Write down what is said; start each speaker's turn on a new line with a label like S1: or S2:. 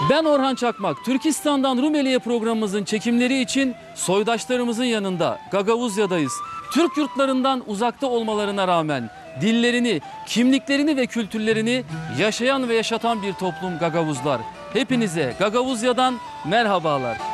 S1: Ben Orhan Çakmak. Türkistan'dan Rumeli'ye programımızın çekimleri için soydaşlarımızın yanında Gagavuzya'dayız. Türk yurtlarından uzakta olmalarına rağmen dillerini, kimliklerini ve kültürlerini yaşayan ve yaşatan bir toplum Gagavuzlar. Hepinize Gagavuzya'dan merhabalar.